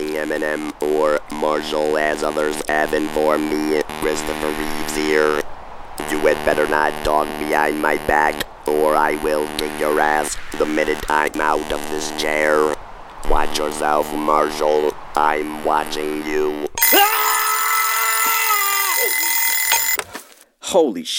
watching Eminem or Marshall as others have informed me. Christopher Reeves here. You had better not talk behind my back, or I will kick your ass the minute I'm out of this chair. Watch yourself, Marshall. I'm watching you. Holy shit.